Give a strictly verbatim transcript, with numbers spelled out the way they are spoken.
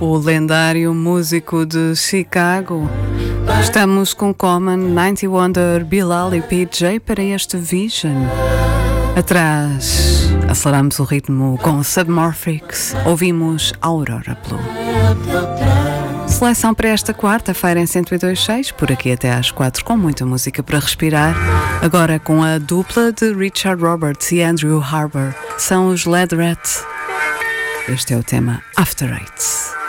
O lendário músico de Chicago. Estamos com Common, ninety Wonder, Bilal e P J para este Vision. Atrás, aceleramos o ritmo com Submorphics. Ouvimos Aurora Blue. Seleção para esta quarta-feira em cento e dois ponto seis, por aqui até às quatro, com muita música para respirar. Agora com a dupla de Richard Roberts e Andrew Harbour. São os Led Rat. Este é o tema After Eights.